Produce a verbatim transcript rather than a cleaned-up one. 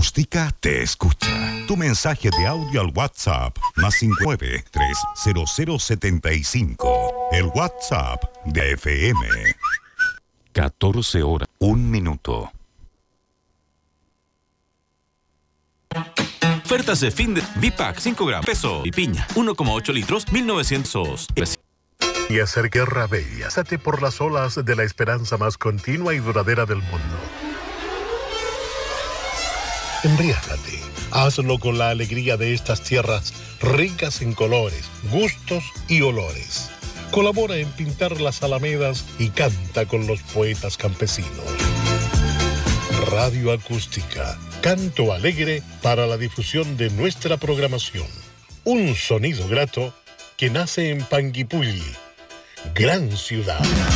Acústica te escucha. Tu mensaje de audio al WhatsApp más cinco nueve tres cero cero siete cinco. El WhatsApp de F M. catorce horas, un minuto. Ofertas de fin de Bipac cinco gramos, peso y piña, uno coma ocho litros, mil novecientos. Y hacer guerra bella. Pásate por las olas de la esperanza más continua y duradera del mundo. Embriágate. Hazlo con la alegría de estas tierras ricas en colores, gustos y olores. Colabora en pintar las alamedas y canta con los poetas campesinos. Radio Acústica. Canto alegre para la difusión de nuestra programación. Un sonido grato que nace en Panguipulli, gran ciudad.